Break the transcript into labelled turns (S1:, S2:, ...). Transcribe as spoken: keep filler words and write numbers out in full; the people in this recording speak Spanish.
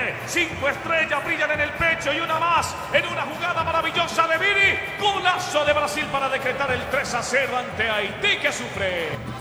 S1: tiene cinco estrellas, brillan en el pecho y una más en una jugada maravillosa de Vini. Golazo de Brasil para decretar el tres a cero ante Haití, que sufre.